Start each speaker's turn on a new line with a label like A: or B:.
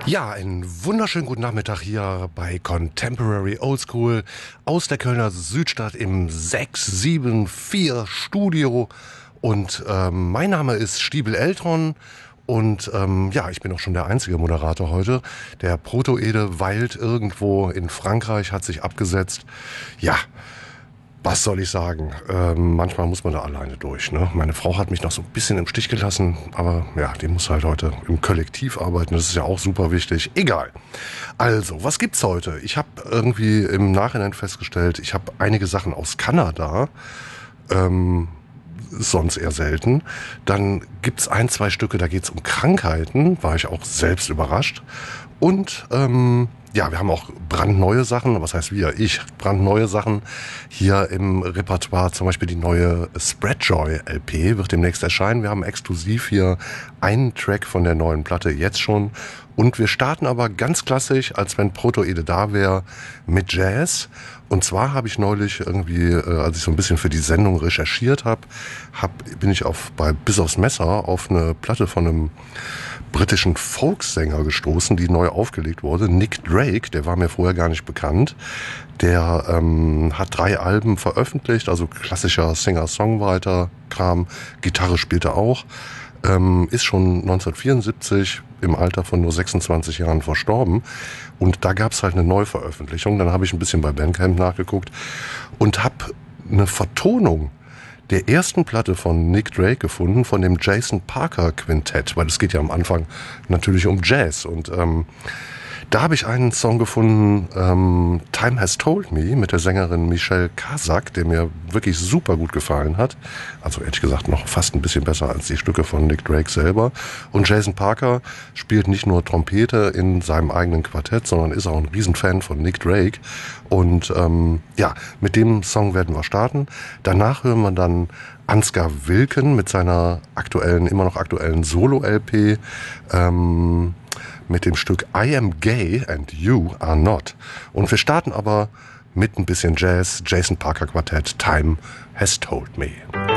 A: Ja, einen wunderschönen guten Nachmittag hier bei Contemporary Oldschool aus der Kölner Südstadt im 674 Studio. Und mein Name ist Stiebel Eltron. Und ja, ich bin auch schon der einzige Moderator heute. Der Proto-Ede weilt irgendwo in Frankreich, hat sich abgesetzt. Ja, was soll ich sagen? Manchmal muss man da alleine durch. Ne? Meine Frau hat mich noch so ein bisschen im Stich gelassen, aber ja, die muss halt heute im Kollektiv arbeiten. Das ist ja auch super wichtig. Egal. Also, was gibt's heute? Ich habe irgendwie im Nachhinein festgestellt, ich habe einige Sachen aus Kanada. Ist sonst eher selten. Dann gibt's ein, zwei Stücke, da geht's um Krankheiten. War ich auch selbst überrascht. Und ja, wir haben auch brandneue Sachen, was heißt wir? Brandneue Sachen hier im Repertoire, zum Beispiel die neue Spreadjoy LP wird demnächst erscheinen. Wir haben exklusiv hier einen Track von der neuen Platte jetzt schon. Und wir starten aber ganz klassisch, als wenn Proto-Ede da wäre, mit Jazz. Und zwar habe ich neulich irgendwie, als ich so ein bisschen für die Sendung recherchiert habe, bin ich bei Bis aufs Messer auf eine Platte von einem britischen Folksänger gestoßen, die neu aufgelegt wurde. Nick Drake, der war mir vorher gar nicht bekannt. Der hat 3 Alben veröffentlicht, also klassischer Singer-Songwriter-Kram. Gitarre spielt er auch. Ist schon 1974 im Alter von nur 26 Jahren verstorben. Und da gab's halt eine Neuveröffentlichung. Dann habe ich ein bisschen bei Bandcamp nachgeguckt und habe eine Vertonung der ersten Platte von Nick Drake gefunden, von dem Jason Parker Quintett, weil es geht ja am Anfang natürlich um Jazz. Und da habe ich einen Song gefunden, Time Has Told Me, mit der Sängerin Michelle Kazak, der mir wirklich super gut gefallen hat. Also ehrlich gesagt noch fast ein bisschen besser als die Stücke von Nick Drake selber. Und Jason Parker spielt nicht nur Trompete in seinem eigenen Quartett, sondern ist auch ein Riesenfan von Nick Drake. Und ja, mit dem Song werden wir starten. Danach hören wir dann Ansgar Wilken mit seiner immer noch aktuellen Solo-LP, mit dem Stück I Am Gay and You Are Not. Und wir starten aber mit ein bisschen Jazz, Jason Parker Quartett, Time Has Told Me.